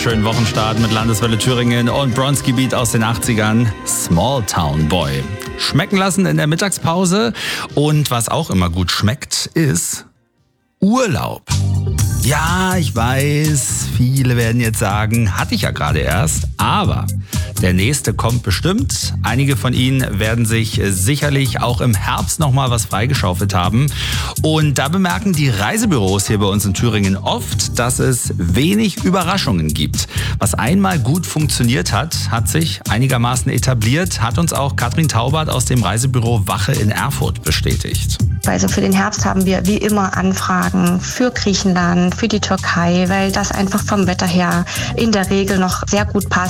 schönen Wochenstart mit Landeswelle Thüringen und Bronski Beat aus den 80ern. Small Town Boy. Schmecken lassen in der Mittagspause. Und was auch immer gut schmeckt, ist Urlaub. Ja, ich weiß, viele werden jetzt sagen, hatte ich ja gerade erst, aber der nächste kommt bestimmt. Einige von Ihnen werden sich sicherlich auch im Herbst nochmal was freigeschaufelt haben. Und da bemerken die Reisebüros hier bei uns in Thüringen oft, dass es wenig Überraschungen gibt. Was einmal gut funktioniert hat, hat sich einigermaßen etabliert, hat uns auch Katrin Taubert aus dem Reisebüro Wache in Erfurt bestätigt. Also für den Herbst haben wir wie immer Anfragen für Griechenland, für die Türkei, weil das einfach vom Wetter her in der Regel noch sehr gut passt.